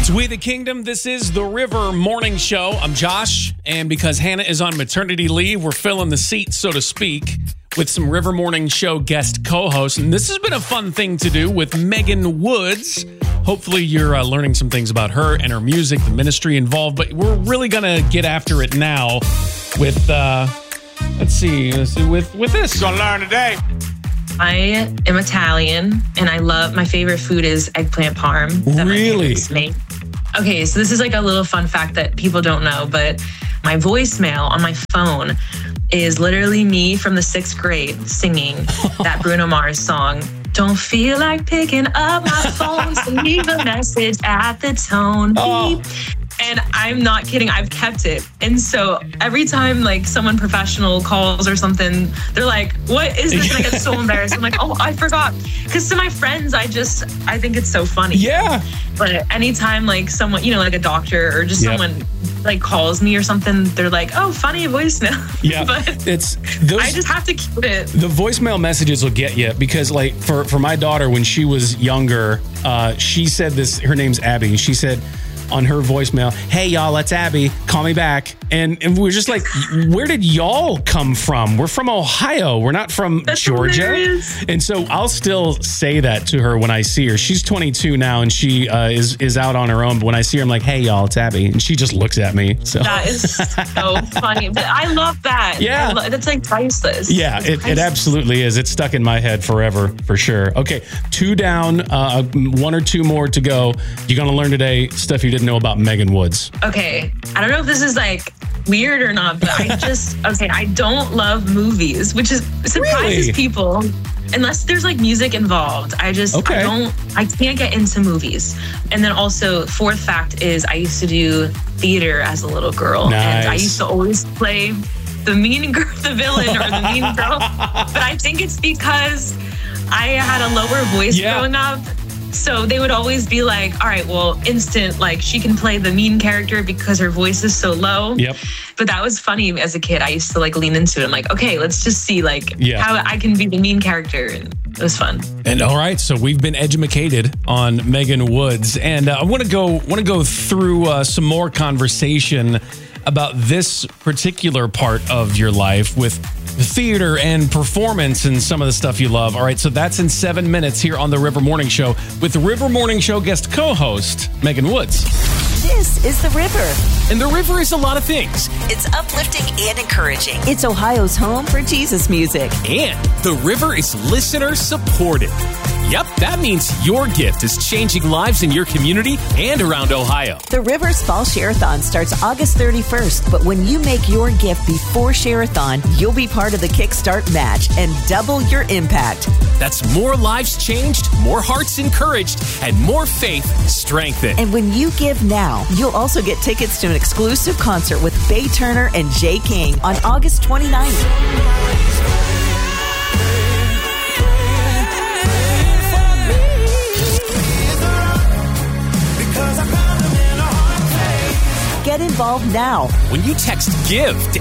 It's We the Kingdom. This is the River Morning Show. I'm Josh, and because Hannah is on maternity leave, we're filling the seat, so to speak, with some River Morning Show guest co-hosts. And this has been a fun thing to do with Megan Woods. Hopefully you're learning some things about her and her music, the ministry involved. But we're really going to get after it now with, with this. You're going to learn today. I am Italian, and my favorite food is eggplant parm. Really? Okay, so this is like a little fun fact that people don't know, but my voicemail on my phone is literally me from the 6th grade singing that Bruno Mars song. Don't feel like picking up my phone, so leave a message at the tone. Beep. And I'm not kidding, I've kept it. And so every time like someone professional calls or something, they're like, what is this? And I get so embarrassed. I'm like, oh, I forgot. Because to my friends, I think it's so funny. Yeah. But anytime like someone, like a doctor or just someone like calls me or something, they're like, oh, funny voicemail. Yeah. But I just have to keep it. The voicemail messages will get you because like for my daughter, when she was younger, she said this, her name's Abby. She said, on her voicemail, hey y'all, it's Abby, call me back. And we're just like, where did y'all come from? We're from Ohio. We're not from Georgia. Hilarious. And so I'll still say that to her when I see her. She's 22 now and she is out on her own. But when I see her, I'm like, hey y'all, it's Abby. And she just looks at me. So that is so funny. But I love that. Yeah. That's like priceless. Yeah, it absolutely is. It's stuck in my head forever, for sure. Okay, 2 down, 1 or 2 more to go. You're going to learn today stuff you didn't know about Megan Woods. Okay, I don't know if this is like weird or not, but I don't love movies, which surprises people. Unless there's like music involved, I can't get into movies. And then also, 4th fact is I used to do theater as a little girl. Nice. And I used to always play the mean girl, the villain or the mean girl. But I think it's because I had a lower voice growing up. So they would always be like, all right, well, instant, like she can play the mean character because her voice is so low. Yep. But that was funny as a kid. I used to like lean into it. I'm like, okay, let's just see how I can be the mean character. And it was fun. And all right, so we've been edumacated on Megan Woods. And I want to go through some more conversation about this particular part of your life with theater and performance and some of the stuff you love. All right, so that's in 7 minutes here on the River Morning Show with the River Morning Show guest co-host, Megan Woods. This is The River. And The River is a lot of things. It's uplifting and encouraging. It's Ohio's home for Jesus music. And The River is listener supported. Yep, that means your gift is changing lives in your community and around Ohio. The River's Fall Share-a-thon starts August 31st, but when you make your gift before Share-a-thon, you'll be part of the Kickstart match and double your impact. That's more lives changed, more hearts encouraged, and more faith strengthened. And when you give now, you'll also get tickets to an exclusive concert with Bay Turner and Jay King on August 29th. Get involved now when you text GIVE to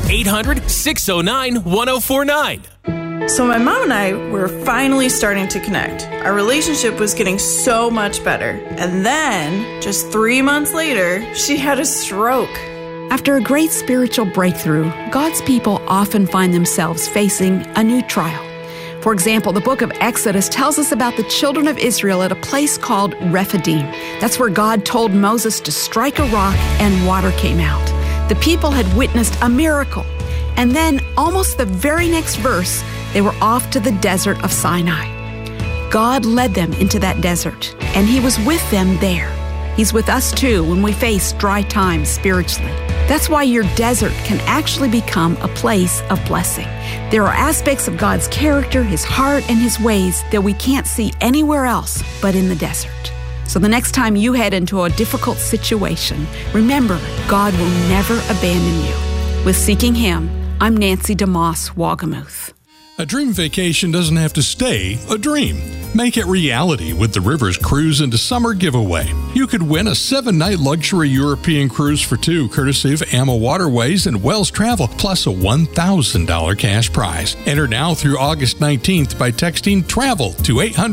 800-609-1049. So my mom and I were finally starting to connect. Our relationship was getting so much better. And then, just 3 months later, she had a stroke. After a great spiritual breakthrough, God's people often find themselves facing a new trial. For example, the book of Exodus tells us about the children of Israel at a place called Rephidim. That's where God told Moses to strike a rock and water came out. The people had witnessed a miracle. And then, almost the very next verse, they were off to the desert of Sinai. God led them into that desert, and He was with them there. He's with us too when we face dry times spiritually. That's why your desert can actually become a place of blessing. There are aspects of God's character, His heart, and His ways that we can't see anywhere else but in the desert. So the next time you head into a difficult situation, remember, God will never abandon you. With Seeking Him, I'm Nancy DeMoss Wagamuth. A dream vacation doesn't have to stay a dream. Make it reality with the Rivers Cruise into Summer giveaway. You could win a 7-night luxury European cruise for two, courtesy of AMA Waterways and Wells Travel, plus a $1,000 cash prize. Enter now through August 19th by texting TRAVEL to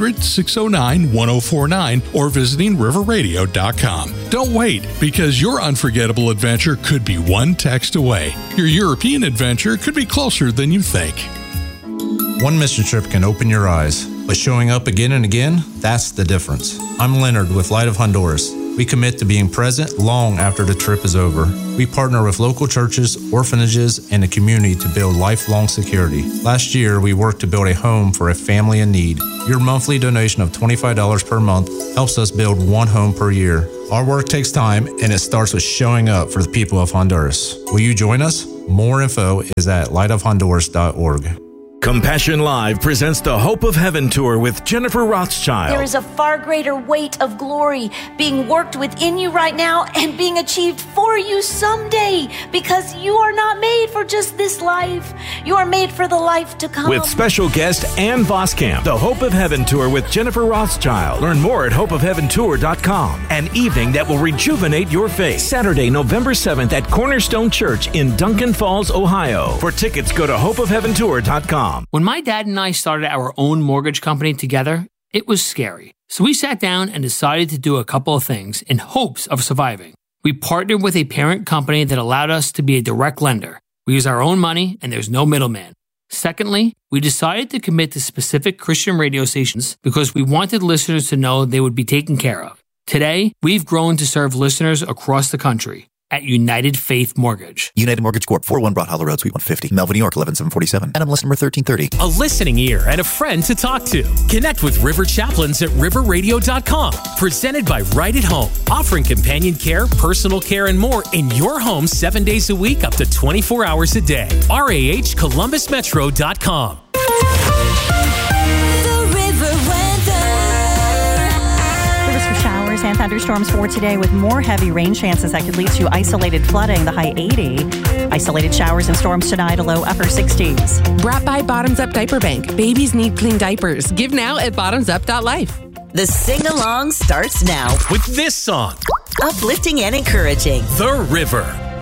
800-609-1049 or visiting riverradio.com. Don't wait, because your unforgettable adventure could be one text away. Your European adventure could be closer than you think. One mission trip can open your eyes, but showing up again and again, that's the difference. I'm Leonard with Light of Honduras. We commit to being present long after the trip is over. We partner with local churches, orphanages, and the community to build lifelong security. Last year, we worked to build a home for a family in need. Your monthly donation of $25 per month helps us build one home per year. Our work takes time, and it starts with showing up for the people of Honduras. Will you join us? More info is at lightofhonduras.org. Compassion Live presents the Hope of Heaven Tour with Jennifer Rothschild. There is a far greater weight of glory being worked within you right now and being achieved for you someday, because you are not made for just this life. You are made for the life to come. With special guest Ann Voskamp, the Hope of Heaven Tour with Jennifer Rothschild. Learn more at hopeofheaventour.com. An evening that will rejuvenate your faith. Saturday, November 7th at Cornerstone Church in Duncan Falls, Ohio. For tickets, go to hopeofheaventour.com. When my dad and I started our own mortgage company together, it was scary. So we sat down and decided to do a couple of things in hopes of surviving. We partnered with a parent company that allowed us to be a direct lender. We use our own money and there's no middleman. Secondly, we decided to commit to specific Christian radio stations because we wanted listeners to know they would be taken care of. Today, we've grown to serve listeners across the country at United Faith Mortgage. United Mortgage Corp. 401 Broad Hollow Road, Suite 150, Melville, New York, 11747. NMLS number 1330. A listening ear and a friend to talk to. Connect with River Chaplains at riverradio.com. Presented by Right at Home. Offering companion care, personal care, and more in your home 7 days a week, up to 24 hours a day. RAHColumbusmetro.com. And thunderstorms for today, with more heavy rain chances that could lead to isolated flooding, the high 80. Isolated showers and storms tonight, a low upper 60s. Brought by Bottoms Up Diaper Bank. Babies need clean diapers. Give now at bottomsup.life. The sing-along starts now with this song. Uplifting and encouraging. The River.